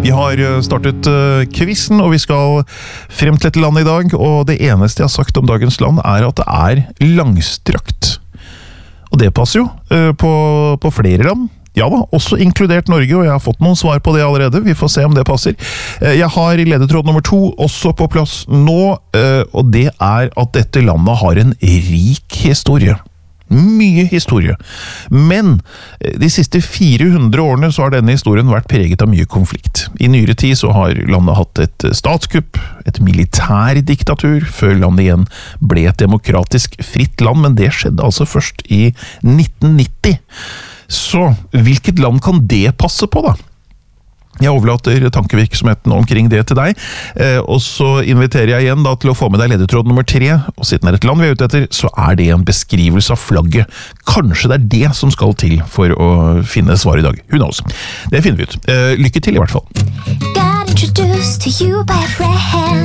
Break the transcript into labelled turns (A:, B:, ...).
A: Vi har startet quizen, og vi skal frem til et land I dag, og det eneste jeg har sagt om dagens land at det langstrakt. Og det passer jo på flere land. Ja da, også inkludert Norge, og jeg har fått noen svar på det allerede. Vi får se om det passer. Jeg har ledetråd nummer 2 også på plass nå, og det at dette landet har en rik historie. Mye historie. Men de siste 400 årene så har denne historien vært preget av mye konflikt. I nyere tid så har landet hatt et statskupp, et militærdiktatur, før landet igjen ble et demokratisk fritt land, men det skjedde altså først I 1990. Så hvilket land kan det passe på da? Jeg overlater tankevirksomheten omkring det til deg, og så inviterer jeg igjen da til å få med deg ledetråd nummer 3, og siden det et land vi ute etter, så det en beskrivelse av flagget. Kanskje det det som skal til for å finne svar I dag. Who knows? Det finner vi ut. Lykke til I hvert fall. Got introduced to you by a friend.